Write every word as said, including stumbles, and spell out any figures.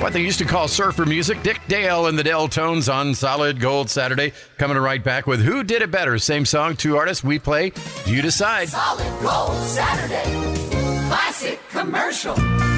what they used to call surfer music. Dick Dale and the Dale Tones on Solid Gold Saturday. Coming right back with Who Did It Better? Same song, two artists. We play. You decide. Solid Gold Saturday. Classic commercial.